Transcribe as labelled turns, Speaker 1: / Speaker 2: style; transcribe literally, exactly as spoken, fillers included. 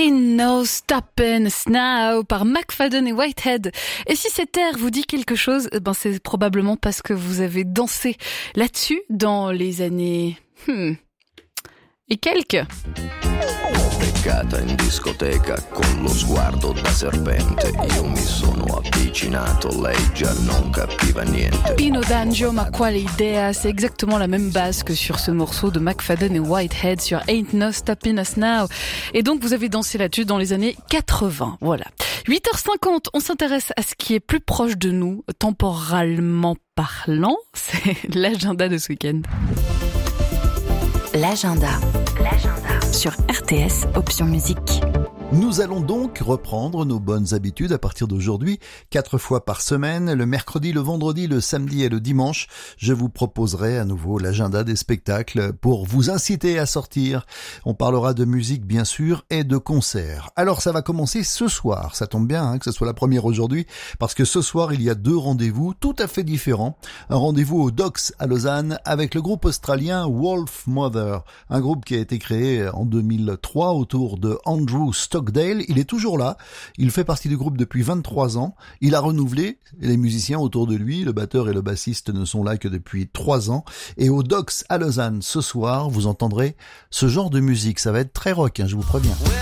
Speaker 1: Ain't No Stoppin' Us Now par McFadden et Whitehead. Et si cet air vous dit quelque chose, ben c'est probablement parce que vous avez dansé là-dessus dans les années... Hmm. Et quelques...
Speaker 2: Beccata in discoteca con lo sguardo da serpente. Io mi sono avvicinato, lei già non capiva niente.
Speaker 1: Pino D'Angio, ma quale idea, c'est exactement la même base que sur ce morceau de McFadden et Whitehead sur Ain't No Stoppin' Us Now. Et donc vous avez dansé là-dessus dans les années quatre-vingts, voilà. huit heures cinquante, on s'intéresse à ce qui est plus proche de nous, temporellement parlant, c'est l'agenda de ce week-end.
Speaker 3: L'agenda. L'agenda. Sur R T S, option musique.
Speaker 4: Nous allons donc reprendre nos bonnes habitudes à partir d'aujourd'hui, quatre fois par semaine, le mercredi, le vendredi, le samedi et le dimanche. Je vous proposerai à nouveau l'agenda des spectacles pour vous inciter à sortir. On parlera de musique bien sûr et de concerts. Alors ça va commencer ce soir, ça tombe bien hein, que ce soit la première aujourd'hui, parce que ce soir il y a deux rendez-vous tout à fait différents. Un rendez-vous au Docks à Lausanne avec le groupe australien Wolfmother, un groupe qui a été créé en deux mille trois autour de Andrew Stockdale. Il est toujours là, il fait partie du groupe depuis vingt-trois ans, il a renouvelé les musiciens autour de lui, le batteur et le bassiste ne sont là que depuis trois ans, et au Docks à Lausanne ce soir, vous entendrez ce genre de musique, ça va être très rock, hein, je vous préviens.